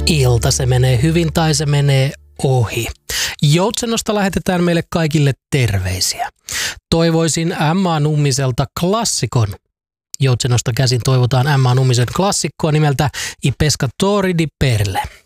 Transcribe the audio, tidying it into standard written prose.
Ilta se menee hyvin tai se menee ohi. Joutsenosta lähetetään meille kaikille terveisiä. Toivoisin Emma Nummiselta klassikon. Joutsenosta käsin toivotaan Emma Nummisen klassikkoa nimeltä I pescatori di perle.